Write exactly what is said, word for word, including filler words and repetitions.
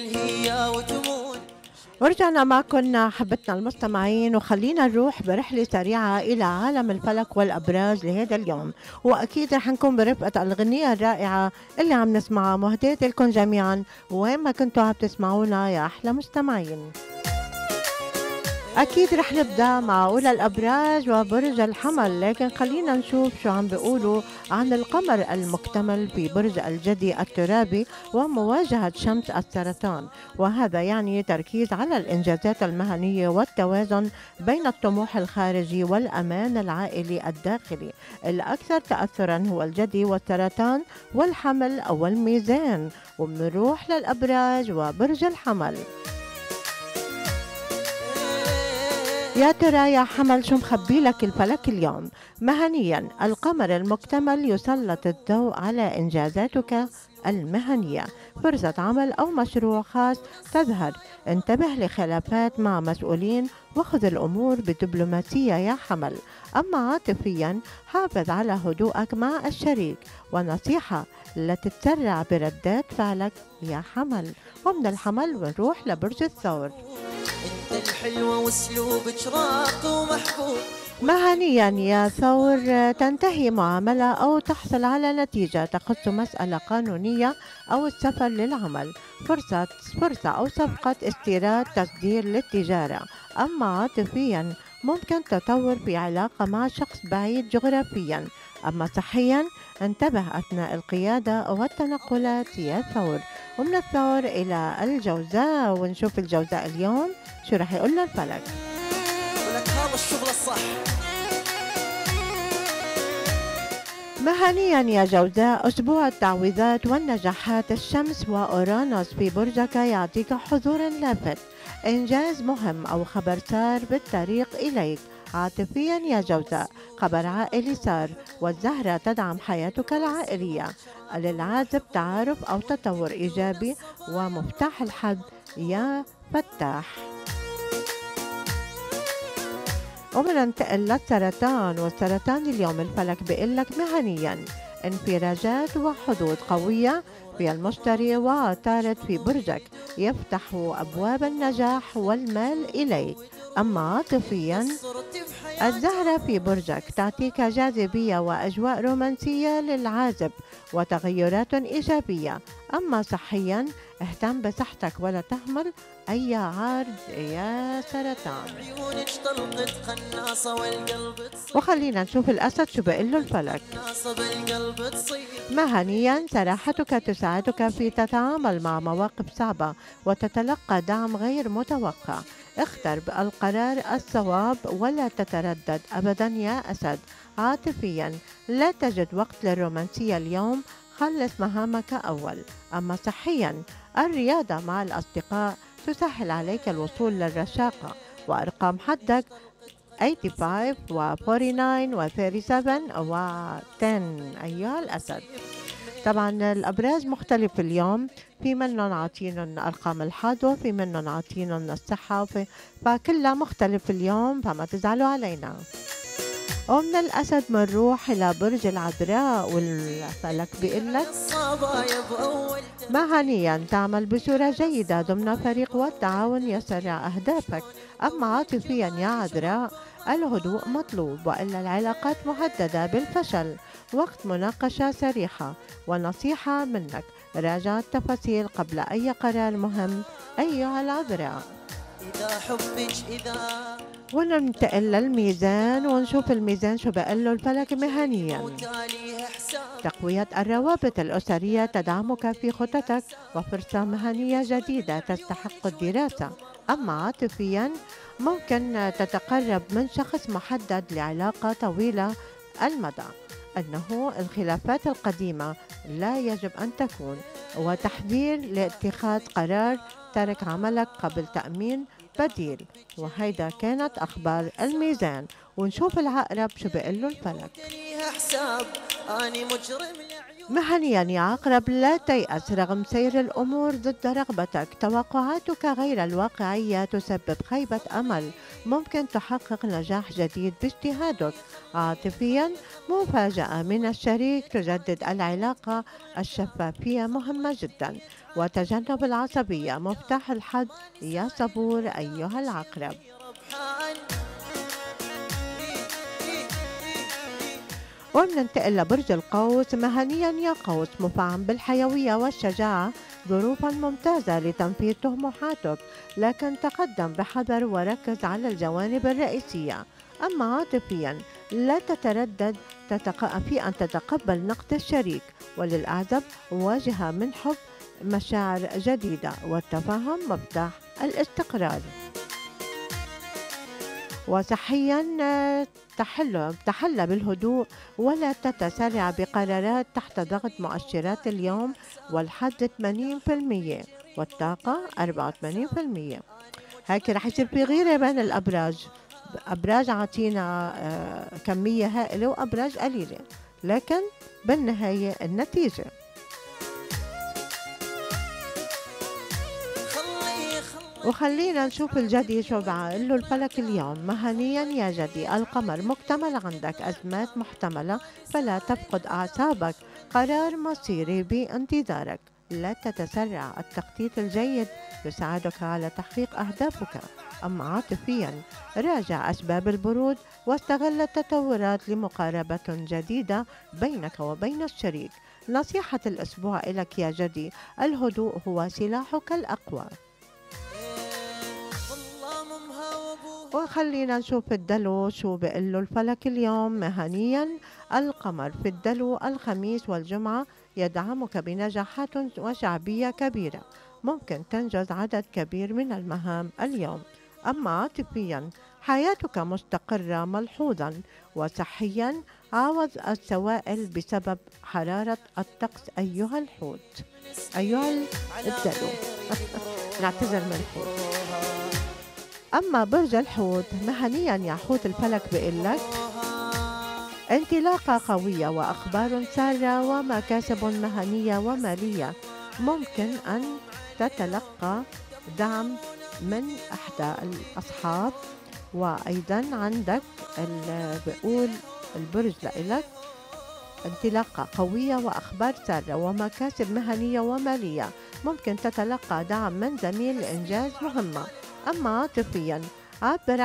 هي وتموت. ورجعنا معكم حبتنا المستمعين، وخلينا نروح برحلة سريعة إلى عالم الفلك والأبراج لهذا اليوم. وأكيد رح نكون برفقة الأغنية الرائعة اللي عم نسمعها، مهدية لكم جميعا وين ما كنتوا عم تسمعونا يا أحلى مستمعين. أكيد رح نبدأ مع أولى الأبراج وبرج الحمل، لكن خلينا نشوف شو عم بيقولوا عن القمر المكتمل في برج الجدي الترابي ومواجهة شمس السرطان، وهذا يعني تركيز على الإنجازات المهنية والتوازن بين الطموح الخارجي والأمان العائلي الداخلي. الأكثر تأثرا هو الجدي والسرطان والحمل أو الميزان. وبنروح للأبراج وبرج الحمل. يا ترى يا حمل شو مخبي لك الفلك اليوم؟ مهنيا القمر المكتمل يسلط الضوء على إنجازاتك المهنية، فرصة عمل أو مشروع خاص تظهر. انتبه لخلافات مع مسؤولين وخذ الأمور بدبلوماسية يا حمل. أما عاطفيا حافظ على هدوءك مع الشريك، ونصيحة لا تتسرع بردات فعلك يا حمل. ومن الحمل ونروح لبرج الثور. انت الحلوة واسلوبك راق ومحبوب. مهنيا يا ثور تنتهي معاملة أو تحصل على نتيجة تخص مسألة قانونية أو السفر للعمل، فرصة فرصة أو صفقة استيراد تصدير للتجارة. أما عاطفيا ممكن تطور في علاقة مع شخص بعيد جغرافيا. أما صحيا انتبه أثناء القيادة والتنقلات يا ثور. ومن الثور إلى الجوزاء، ونشوف الجوزاء اليوم شو رح يقول له الفلك. ولك هذا الشغل الصح. مهنيا يا جوزاء أسبوع التعويضات والنجاحات، الشمس وأورانوس في برجك يعطيك حضورا لافت، إنجاز مهم أو خبر سار بالطريق إليك. عاطفيا يا جوزاء خبر عائلي سار، والزهرة تدعم حياتك العائلية. للعازب تعارف أو تطور إيجابي، ومفتاح الحظ يا فتاح. وبننتقل للسرطان، والسرطان اليوم الفلك بيقول لك مهنيا انفراجات وحظوظ قوية في المشتري وعطارد في برجك يفتح أبواب النجاح والمال إليك. أما عاطفيا الزهرة في برجك تعطيك جاذبية وأجواء رومانسية للعازب وتغيرات إيجابية. أما صحيا اهتم بصحتك ولا تهمل أي عارض يا سرطان. وخلينا نشوف الأسد شو بقول له الفلك. مهنيا صراحتك تساعدك في تتعامل مع مواقف صعبة وتتلقى دعم غير متوقع. اختر القرار الصواب ولا تتردد أبدا يا أسد. عاطفيا لا تجد وقت للرومانسية اليوم، خلص مهامك أول. أما صحيا الرياضة مع الأصدقاء تسهل عليك الوصول للرشاقة، وأرقام حدك خمسة وتسعة وأربعين و سبعة وثلاثين و عشرة أيها الأسد. طبعا الأبراج مختلف اليوم، في منهم عاطينهم أرقام الحظ وفي منهم عاطينهم الصحة، فكلها مختلف اليوم، فما تزعلوا علينا. ومن الأسد منروح إلى برج العذراء، والفلك بيقول لك مهنيا تعمل بصورة جيدة ضمن فريق والتعاون يسرع أهدافك. أما عاطفيا يا عذراء الهدوء مطلوب، وإلا العلاقات مهددة بالفشل. وقت مناقشة صريحة، ونصيحة منك راجع التفاصيل قبل أي قرار مهم أيها العذراء. إذا حبك إذا وننتقل للميزان، ونشوف الميزان شو بقله الفلك مهنيا. تقوية الروابط الأسرية تدعمك في خططك، وفرصة مهنية جديدة تستحق الدراسة. أما عاطفيا ممكن تتقرب من شخص محدد لعلاقة طويلة المدى، أنه الخلافات القديمة لا يجب أن تكون، وتحذير لاتخاذ قرار ترك عملك قبل تأمين بديل. وهيدا كانت أخبار الميزان، ونشوف العقرب شو بيقول له الفلك. حساب أني مجرم. مهنيا يا عقرب، لا تيأس رغم سير الأمور ضد رغبتك. توقعاتك غير الواقعية تسبب خيبة أمل. ممكن تحقق نجاح جديد باجتهادك. عاطفيا، مفاجأة من الشريك تجدد العلاقة. الشفافية مهمة جدا، وتجنب العصبية مفتاح الحظ. يا صبور أيها العقرب. ربحان. وبننتقل لبرج القوس. مهنيا يا قوس، مفعم بالحيوية والشجاعة. ظروفا ممتازة لتنفيذ طموحاتك، لكن تقدم بحذر وركز على الجوانب الرئيسية. أما عاطفيا، لا تتردد تتق... في أن تتقبل نقد الشريك. وللأعزب، واجهة من حب مشاعر جديدة، والتفاهم مفتاح الاستقرار. وصحيا، آه، تحل تحلى بالهدوء، ولا تتسرع بقرارات تحت ضغط. مؤشرات اليوم والحظ ثمانين بالمئة والطاقة أربعة وثمانين بالمئة. هيك رح يصير في غيرة بين الأبراج. أبراج عطينا آه، كمية هائلة وأبراج قليلة، لكن بالنهاية النتيجة. خلي خلي وخلينا نشوف الجدي شو بقول له الفلك اليوم. مهنيا يا جدي، القمر مكتمل عندك أزمات محتملة، فلا تفقد أعصابك. قرار مصيري بانتظارك، لا تتسرع. التخطيط الجيد يساعدك على تحقيق أهدافك. أما عاطفيا، راجع أسباب البرود واستغل التطورات لمقاربة جديدة بينك وبين الشريك. نصيحة الأسبوع لك يا جدي، الهدوء هو سلاحك الأقوى. والله ممها وابوها. وخلينا نشوف الدلو شو بقول له الفلك اليوم. مهنيا، القمر في الدلو الخميس والجمعة يدعمك بنجاحات وشعبية كبيرة. ممكن تنجز عدد كبير من المهام اليوم. أما عاطفيا، حياتك مستقرة ملحوظا. وصحيا، عوض السوائل بسبب حرارة الطقس أيها الحوت أيها الدلو. نعتذر من الحوت. أما برج الحوت، مهنيا يا حوت، الفلك بيقول لك انطلاقة قوية وأخبار سارة ومكاسب مهنية ومالية. ممكن أن تتلقى دعم من إحدى الأصحاب. وأيضا عندك ال- بيقول البرج لإلك انطلاقة قوية وأخبار سارة ومكاسب مهنية ومالية. ممكن تتلقى دعم من زميل لإنجاز مهمة. أما عاطفيا، عبر